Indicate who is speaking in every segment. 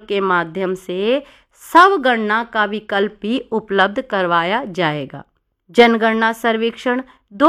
Speaker 1: के माध्यम से स्वगणना का विकल्प भी उपलब्ध करवाया जाएगा। जनगणना सर्वेक्षण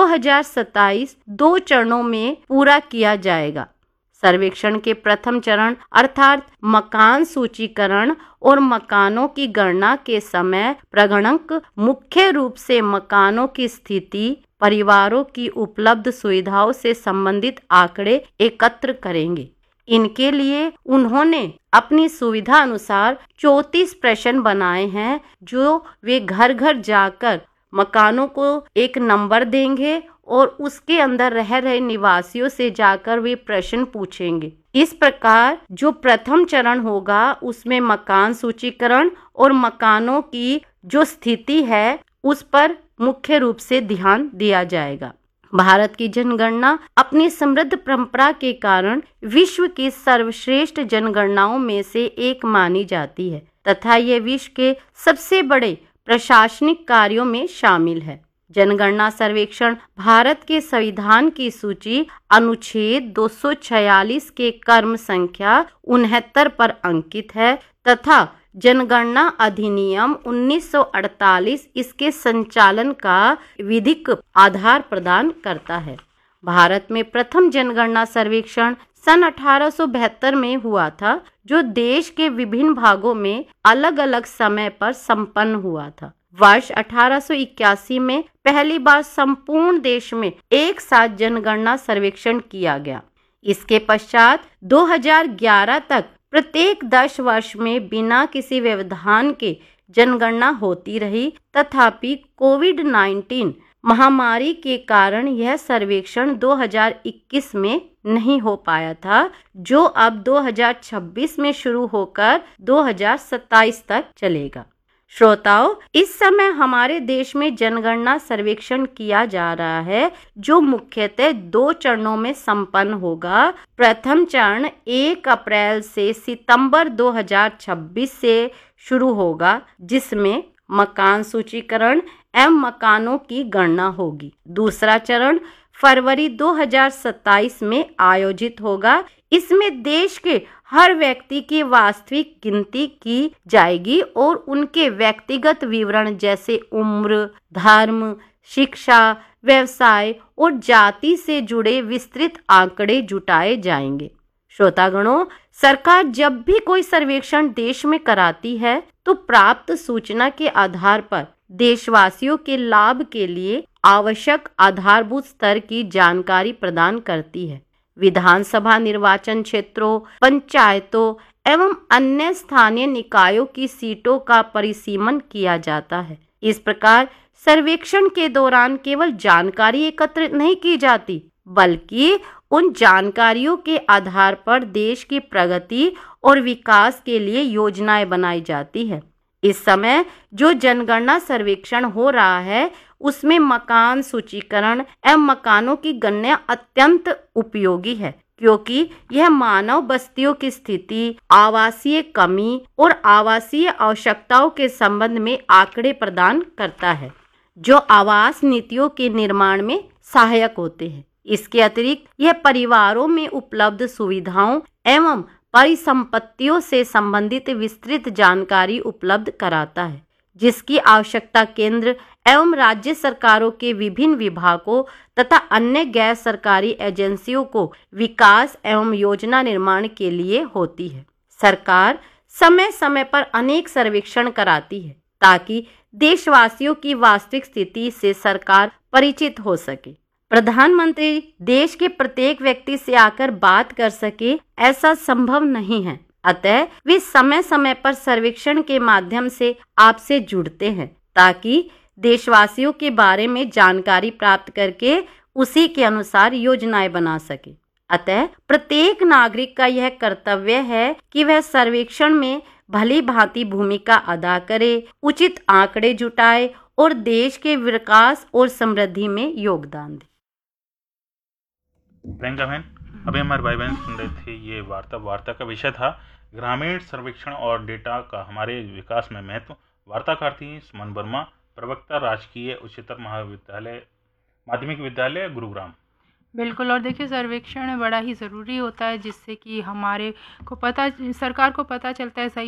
Speaker 1: 2027 2 चरणों में पूरा किया जाएगा। सर्वेक्षण के प्रथम चरण अर्थात मकान सूचीकरण और मकानों की गणना के समय प्रगणक मुख्य रूप से मकानों की स्थिति, परिवारों की उपलब्ध सुविधाओं से संबंधित आंकड़े एकत्र करेंगे। इनके लिए उन्होंने अपनी सुविधा अनुसार 34 प्रश्न बनाए हैं, जो वे घर घर जाकर मकानों को एक नंबर देंगे और उसके अंदर रह रहे निवासियों से जाकर वे प्रश्न पूछेंगे। इस प्रकार जो प्रथम चरण होगा उसमें मकान सूचीकरण और मकानों की जो स्थिति है उस पर मुख्य रूप से ध्यान दिया जाएगा। भारत की जनगणना अपनी समृद्ध परंपरा के कारण विश्व की सर्वश्रेष्ठ जनगणनाओं में से एक मानी जाती है तथा यह विश्व के सबसे बड़े प्रशासनिक कार्यों में शामिल है। जनगणना सर्वेक्षण भारत के संविधान की सूची अनुच्छेद 246 के क्रम संख्या 69 पर अंकित है तथा जनगणना अधिनियम 1948 इसके संचालन का विधिक आधार प्रदान करता है। भारत में प्रथम जनगणना सर्वेक्षण सन 1872 में हुआ था, जो देश के विभिन्न भागों में अलग अलग समय पर संपन्न हुआ था। वर्ष 1881 में पहली बार संपूर्ण देश में एक साथ जनगणना सर्वेक्षण किया गया। इसके पश्चात 2011 तक प्रत्येक 10 वर्ष में बिना किसी व्यवधान के जनगणना होती रही। तथापि कोविड-19 महामारी के कारण यह सर्वेक्षण 2021 में नहीं हो पाया था, जो अब 2026 में शुरू होकर 2027 तक चलेगा। श्रोताओं, इस समय हमारे देश में जनगणना सर्वेक्षण किया जा रहा है, जो मुख्यतः 2 चरणों में संपन्न होगा। प्रथम चरण 1 अप्रैल से सितंबर 2026 से शुरू होगा, जिसमें मकान सूचीकरण एवं मकानों की गणना होगी। दूसरा चरण फरवरी 2027 में आयोजित होगा। इसमें देश के हर व्यक्ति की वास्तविक गिनती की जाएगी और उनके व्यक्तिगत विवरण जैसे उम्र, धर्म, शिक्षा, व्यवसाय और जाति से जुड़े विस्तृत आंकड़े जुटाए जाएंगे। श्रोतागणों, सरकार जब भी कोई सर्वेक्षण देश में कराती है तो प्राप्त सूचना के आधार पर देशवासियों के लाभ के लिए आवश्यक आधारभूत स्तर की जानकारी प्रदान करती है। विधानसभा निर्वाचन क्षेत्रों, पंचायतों एवं अन्य स्थानीय निकायों की सीटों का परिसीमन किया जाता है। इस प्रकार सर्वेक्षण के दौरान केवल जानकारी एकत्र नहीं की जाती, बल्कि उन जानकारियों के आधार पर देश की प्रगति और विकास के लिए योजनाएं बनाई जाती है। इस समय जो जनगणना सर्वेक्षण हो रहा है उसमें मकान सूचीकरण एवं मकानों की गणना अत्यंत उपयोगी है, क्योंकि यह मानव बस्तियों की स्थिति, आवासीय कमी और आवासीय आवश्यकताओं के संबंध में आंकड़े प्रदान करता है, जो आवास नीतियों के निर्माण में सहायक होते हैं। इसके अतिरिक्त यह परिवारों में उपलब्ध सुविधाओं एवं परिसंपत्तियों से संबंधित विस्तृत जानकारी उपलब्ध कराता है, जिसकी आवश्यकता केंद्र एवं राज्य सरकारों के विभिन्न विभागों तथा अन्य गैर सरकारी एजेंसियों को विकास एवं योजना निर्माण के लिए होती है। सरकार समय समय पर अनेक सर्वेक्षण कराती है ताकि देशवासियों की वास्तविक स्थिति से सरकार परिचित हो सके। प्रधानमंत्री देश के प्रत्येक व्यक्ति से आकर बात कर सके, ऐसा संभव नहीं है। अतः वे समय समय पर सर्वेक्षण के माध्यम से आपसे जुड़ते हैं ताकि देशवासियों के बारे में जानकारी प्राप्त करके उसी के अनुसार योजनाएं बना सके। अतः प्रत्येक नागरिक का यह कर्तव्य है कि वह सर्वेक्षण में भली भांति भूमिका अदा करे, उचित आंकड़े जुटाए और देश के विकास और समृद्धि में योगदान दे।
Speaker 2: प्रियंका बहन, अभी हमारे भाई बहन सुन रहे थे ये वार्ता का विषय था ग्रामीण सर्वेक्षण और डेटा का हमारे विकास में महत्व। वार्ताकार थी सुमन वर्मा, प्रवक्ता राजकीय उच्चतर महाविद्यालय माध्यमिक विद्यालय गुरुग्राम।
Speaker 3: बिल्कुल। और देखिए, सर्वेक्षण बड़ा ही ज़रूरी होता है, जिससे कि हमारे को पता, सरकार को पता चलता है सही